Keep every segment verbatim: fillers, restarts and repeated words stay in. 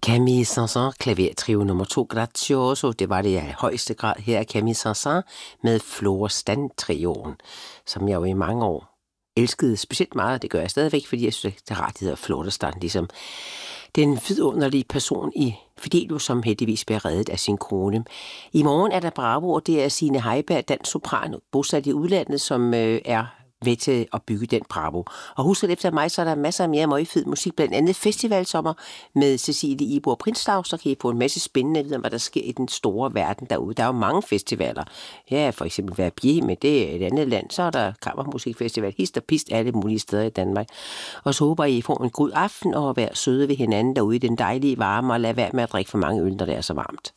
Camille Saint-Saëns klavertrio nummer to, Grazioso, det var det i højeste grad. Her er Camille Saint-Saëns med Florestan-trioen, som jeg jo i mange år elskede specielt meget. Det gør jeg stadigvæk, fordi jeg synes, det er rart, det hedder Florestan, ligesom den vidunderlige person i Fidelio, som heldigvis bliver reddet af sin kone. I morgen er der Bravo, og det er Signe Heiberg, dansk sopran, bosat i udlandet, som øh, er ved til at bygge den Bravo. Og husk, at efter mig, så er der masser af mere møgfed musik, blandt andet festivalsommer med Cecilie Ibor Prinslav, så kan I få en masse spændende viden om, hvad der sker i den store verden derude. Der er jo mange festivaler. Ja, for eksempel Verbier, men det er et andet land. Så er der kammermusikfestival, hist og pist, alle mulige steder i Danmark. Og så håber I, I får en god aften og vær søde ved hinanden derude i den dejlige varme, og lad være med at drikke for mange øl, når det er så varmt.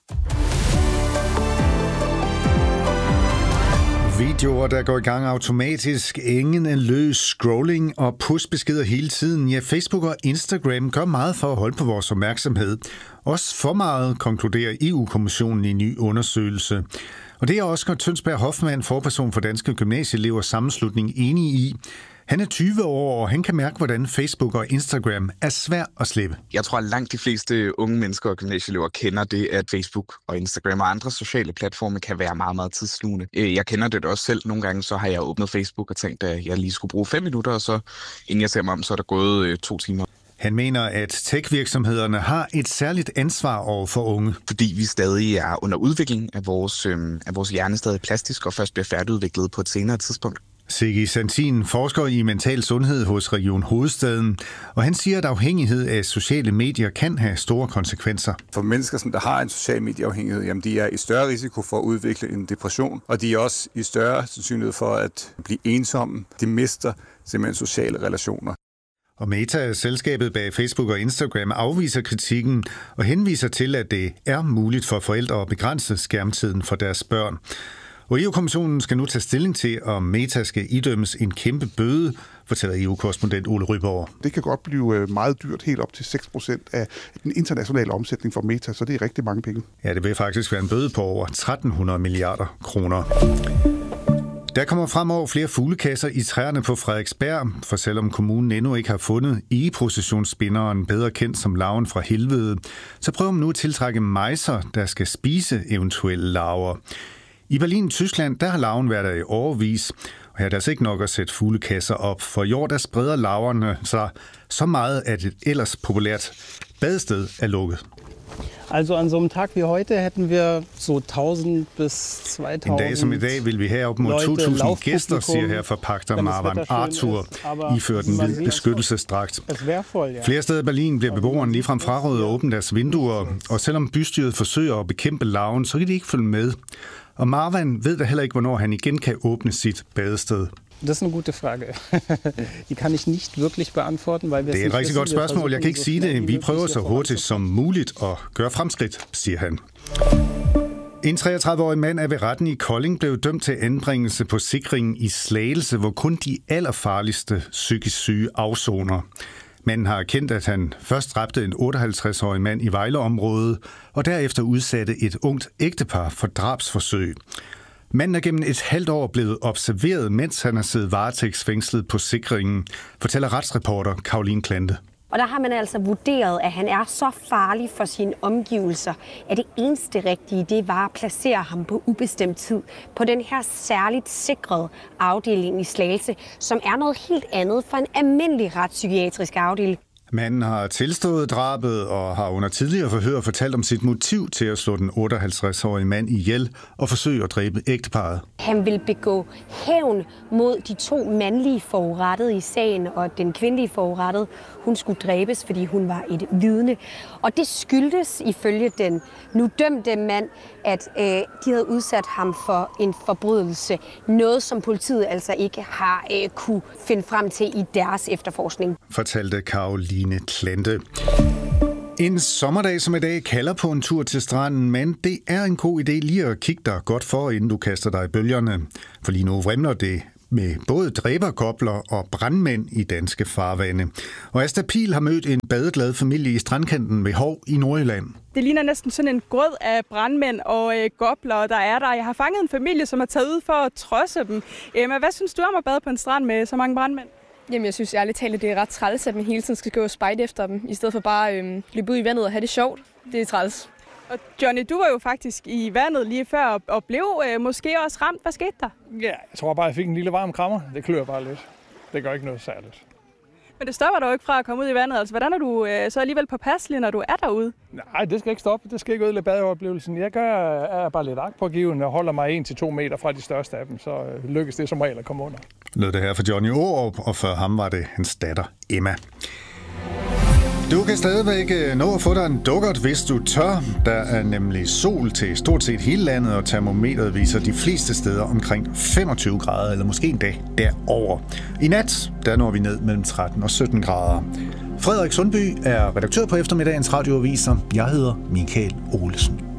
Videoer, der går i gang automatisk, ingen løs scrolling og pushbeskeder hele tiden. Ja, Facebook og Instagram gør meget for at holde på vores opmærksomhed. Også for meget, konkluderer E U-kommissionen i en ny undersøgelse. Og det er Oscar Tønsberg Hoffmann, forperson for Danske Gymnasieelevers Sammenslutning, enig i. Han er tyve år, og han kan mærke, hvordan Facebook og Instagram er svært at slippe. Jeg tror, at langt de fleste unge mennesker og gymnasieelever kender det, at Facebook og Instagram og andre sociale platforme kan være meget, meget tidsslugende. Jeg kender det også selv. Nogle gange så har jeg åbnet Facebook og tænkt, at jeg lige skulle bruge fem minutter, og så inden jeg ser mig om, så er der gået øh, to timer. Han mener, at tech-virksomhederne har et særligt ansvar over for unge. Fordi vi stadig er under udvikling af vores, øh, af vores hjerne stadig plastisk og først bliver færdigudviklet på et senere tidspunkt. Sigge Santin forsker i mental sundhed hos Region Hovedstaden, og han siger, at afhængighed af sociale medier kan have store konsekvenser. For mennesker, som der har en social medieafhængighed, jamen de er i større risiko for at udvikle en depression, og de er også i større sandsynlighed for at blive ensomme. De mister simpelthen sociale relationer. Og Meta, selskabet bag Facebook og Instagram, afviser kritikken og henviser til, at det er muligt for forældre at begrænse skærmtiden for deres børn. Og E U-kommissionen skal nu tage stilling til, om Meta skal idømmes en kæmpe bøde, fortæller E U-korrespondent Ole Ryborg. Det kan godt blive meget dyrt, helt op til seks procent af den internationale omsætning for Meta, så det er rigtig mange penge. Ja, det vil faktisk være en bøde på over tretten hundrede milliarder kroner. Der kommer fremover flere fuglekasser i træerne på Frederiksberg, for selvom kommunen endnu ikke har fundet egeprocessionsspinderen, bedre kendt som larven fra helvede, så prøver man nu at tiltrække mejser, der skal spise eventuelle larver. I Berlin, Tyskland, der har larven været der i årevis, og her er der altså ikke nok at sætte fuglekasser op, for i år der spreder larverne sig så meget, at et ellers populært badested er lukket. Also an so einem Tag wie heute hätten wir so tusind bis zwei tusind. En dag som i dag vil vi have op mod to tusind gæster, siger her forpagter Marwan Arthur, iført en hvid beskyttelsesdragt. Flere steder i Berlin bliver beboerne ligefrem frarådet at åbne deres vinduer, og selvom bystyret forsøger at bekæmpe larven, så kan de ikke følge med. Og Marwan ved da heller ikke, hvornår han igen kan åbne sit badested. Das ist eine gute Frage. Die kann ich nicht wirklich beantworten, weil wir Det er et rigtig godt spørgsmål. Jeg kan ikke sige det. Vi prøver så hurtigt som muligt at gøre fremskridt, siger han. En treogtredive-årig mand er ved retten i Kolding blevet dømt til anbringelse på sikringen i Slagelse, hvor kun de allerfarligste psykisk syge afsoner. Manden har erkendt, at han først dræbte en otteoghalvtreds-årig mand i Vejleområdet, og derefter udsatte et ungt ægtepar for drabsforsøg. Manden er gennem et halvt år blevet observeret, mens han har siddet varetægtsfængslet på sikringen, fortæller retsreporter Caroline Klante. Og der har man altså vurderet, at han er så farlig for sine omgivelser, at det eneste rigtige, det var at placere ham på ubestemt tid på den her særligt sikrede afdeling i Slagelse, som er noget helt andet for en almindelig retspsykiatrisk afdeling. Manden har tilstået drabet og har under tidligere forhør fortalt om sit motiv til at slå den otteoghalvtreds-årige mand ihjel og forsøge at dræbe ægteparret. Han vil begå hævn mod de to mandlige forurettede i sagen, og den kvindelige forurettede, hun skulle dræbes, fordi hun var et vidne. Og det skyldtes ifølge den nu dømte mand, at øh, de havde udsat ham for en forbrydelse. Noget, som politiet altså ikke har øh, kunne finde frem til i deres efterforskning. Fortalte Caroline Klante. En sommerdag som i dag kalder på en tur til stranden, men det er en god idé lige at kigge dig godt for, inden du kaster dig i bølgerne. For lige nu vrimler det med både dræberkobler og brandmænd i danske farvande. Og Asta Pihl har mødt en badeglad familie i strandkanten ved Hov i Nordjylland. Det ligner næsten sådan en grød af brandmænd og øh, gobler, der er der. Jeg har fanget en familie, som har taget ud for at trodse dem. Emma, hvad synes du om at bade på en strand med så mange brandmænd? Jamen, jeg synes ærligt talt, at det er ret træls, at man hele tiden skal gå og spejde efter dem, i stedet for bare øhm, løbe ud i vandet og have det sjovt. Det er træls. Og Johnny, du var jo faktisk i vandet lige før og, og blev øh, måske også ramt. Hvad skete der? Ja, jeg tror bare, jeg fik en lille varm krammer. Det klør bare lidt. Det gør ikke noget særligt. Men det stopper dig jo ikke fra at komme ud i vandet. Altså, hvordan er du øh, så alligevel påpasselig, når du er derude? Nej, det skal ikke stoppe. Det skal ikke ødelægge badeoplevelsen. Jeg gør, er bare lidt agtpågivende og holder mig en til to meter fra de største af dem, så øh, lykkes det som regel at komme under. Lød det her for Johnny Aarup, og før ham var det hans datter Emma. Du kan stadigvæk nå at få dig en dukkert, hvis du tør. Der er nemlig sol til stort set hele landet, og termometret viser de fleste steder omkring femogtyve grader, eller måske endda derover. I nat, der når vi ned mellem tretten og sytten grader. Frederik Sundby er redaktør på eftermiddagens radioaviser. Jeg hedder Michael Olesen.